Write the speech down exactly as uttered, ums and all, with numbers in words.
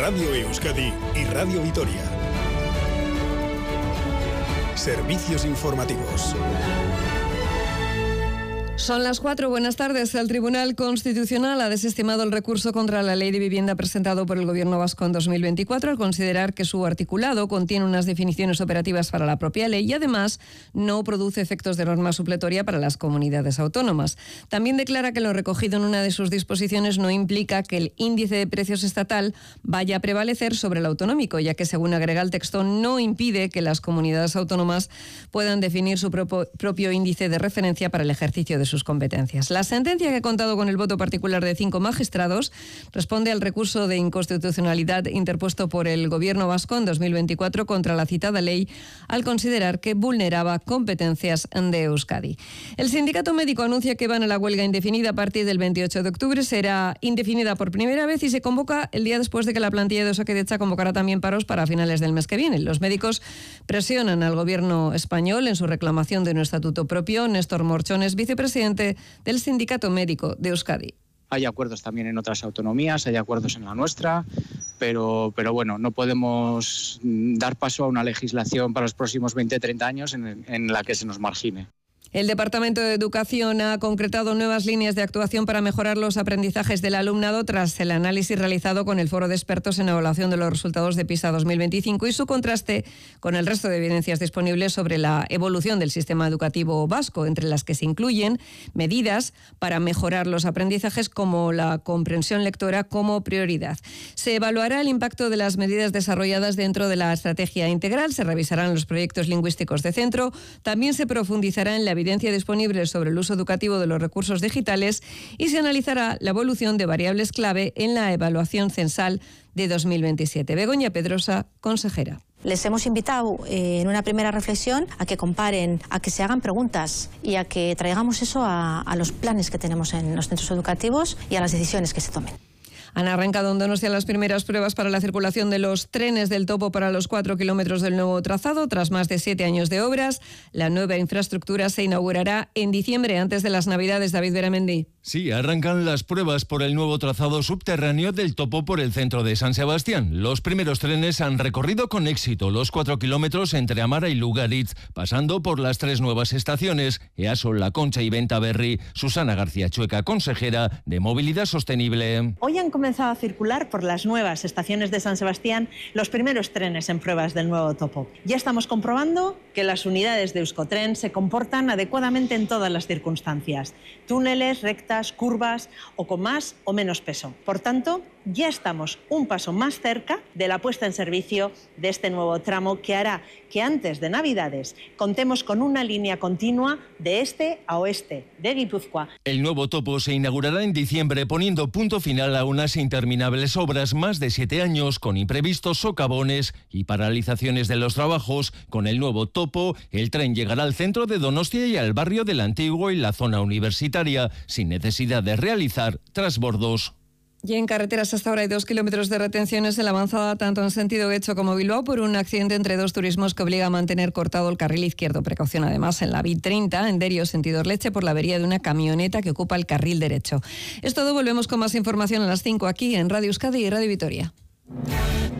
Radio Euskadi y Radio Vitoria. Servicios informativos. Son las cuatro. Buenas tardes. El Tribunal Constitucional ha desestimado el recurso contra la Ley de Vivienda presentado por el Gobierno vasco en dos mil veinticuatro al considerar que su articulado contiene unas definiciones operativas para la propia ley y además no produce efectos de norma supletoria para las comunidades autónomas. También declara que lo recogido en una de sus disposiciones no implica que el índice de precios estatal vaya a prevalecer sobre el autonómico, ya que según agrega el texto no impide que las comunidades autónomas puedan definir su propio, propio índice de referencia para el ejercicio de sus competencias. La sentencia, que ha contado con el voto particular de cinco magistrados, responde al recurso de inconstitucionalidad interpuesto por el Gobierno vasco en dos mil veinticuatro contra la citada ley al considerar que vulneraba competencias de Euskadi. El sindicato médico anuncia que van a la huelga indefinida a partir del veintiocho de octubre. Será indefinida por primera vez y se convoca el día después de que la plantilla de Osakidetza convocará también paros para finales del mes que viene. Los médicos presionan al Gobierno español en su reclamación de un estatuto propio. Néstor Morchones, vicepresidente del Sindicato Médico de Euskadi. Hay acuerdos también en otras autonomías, hay acuerdos en la nuestra, pero, pero bueno, no podemos dar paso a una legislación para los próximos veinte a treinta años en, en la que se nos margine. El Departamento de Educación ha concretado nuevas líneas de actuación para mejorar los aprendizajes del alumnado tras el análisis realizado con el Foro de Expertos en Evaluación de los Resultados de PISA dos mil veinticinco y su contraste con el resto de evidencias disponibles sobre la evolución del sistema educativo vasco, entre las que se incluyen medidas para mejorar los aprendizajes como la comprensión lectora como prioridad. Se evaluará el impacto de las medidas desarrolladas dentro de la estrategia integral, se revisarán los proyectos lingüísticos de centro, también se profundizará en la evidencia disponible sobre el uso educativo de los recursos digitales y se analizará la evolución de variables clave en la evaluación censal de dos mil veintisiete. Begoña Pedrosa, consejera. Les hemos invitado eh, en una primera reflexión a que comparen, a que se hagan preguntas y a que traigamos eso a, a los planes que tenemos en los centros educativos y a las decisiones que se tomen. Han arrancado en Donostia las primeras pruebas para la circulación de los trenes del Topo para los cuatro kilómetros del nuevo trazado. Tras más de siete años de obras, la nueva infraestructura se inaugurará en diciembre, antes de las Navidades. David Beramendi. Sí, arrancan las pruebas por el nuevo trazado subterráneo del Topo por el centro de San Sebastián. Los primeros trenes han recorrido con éxito los cuatro kilómetros entre Amara y Lugaritz, pasando por las tres nuevas estaciones, Easo, La Concha y Bentaberri. Susana García Chueca, consejera de Movilidad Sostenible. Hoy han comenzado a circular por las nuevas estaciones de San Sebastián los primeros trenes en pruebas del nuevo Topo. Ya estamos comprobando que las unidades de Euskotren se comportan adecuadamente en todas las circunstancias. Túneles, rectas, curvas o con más o menos peso. Por tanto, ya estamos un paso más cerca de la puesta en servicio de este nuevo tramo que hará que antes de Navidades contemos con una línea continua de este a oeste de Guipúzcoa. El nuevo Topo se inaugurará en diciembre, poniendo punto final a unas interminables obras, más de siete años con imprevistos, socavones y paralizaciones de los trabajos. Con el nuevo Topo, el tren llegará al centro de Donostia y al barrio del Antiguo y la zona universitaria, sin necesidad de realizar trasbordos. Y en carreteras hasta ahora hay dos kilómetros de retenciones en la avanzada tanto en sentido Getxo como Bilbao por un accidente entre dos turismos que obliga a mantener cortado el carril izquierdo. Precaución además en la B treinta, en Derio sentido Orleche, por la avería de una camioneta que ocupa el carril derecho. Es todo, volvemos con más información a las cinco aquí en Radio Euskadi y Radio Vitoria.